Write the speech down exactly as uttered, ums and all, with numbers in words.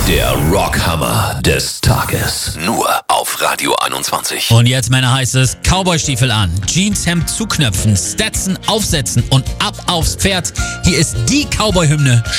Der Rockhammer des Tages. Nur auf Radio einundzwanzig. Und jetzt, Männer, heißt es Cowboystiefel an, Jeanshemd zuknöpfen, Stetson aufsetzen und ab aufs Pferd. Hier ist die Cowboy-Hymne